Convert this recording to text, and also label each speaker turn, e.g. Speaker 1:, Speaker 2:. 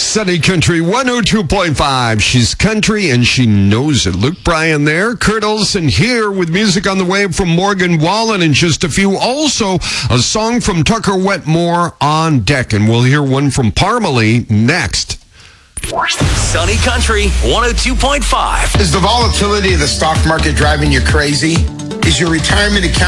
Speaker 1: Sunny Country 102.5. She's country and she knows it. Luke Bryan there. Kurt Olson here with music on the way from Morgan Wallen and just a few. Also, a song from Tucker Wetmore on deck. And we'll hear one from Parmalee next.
Speaker 2: Sunny Country 102.5.
Speaker 3: Is the volatility of the stock market driving you crazy? Is your retirement account